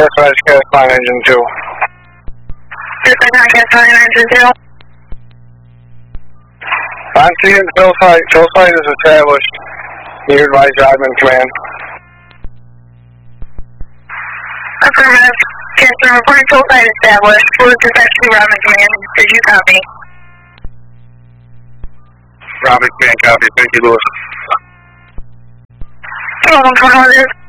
Dispatch, gas line engine 2. Dispatch, gas line engine 2. On scene, Phil site is established. You advise Rodman command. Affirmative. Captain, reporting full site established. Full dispatch to Rodman command. Did you copy? Rodman command copy. Thank you, Lewis. Welcome, 1200.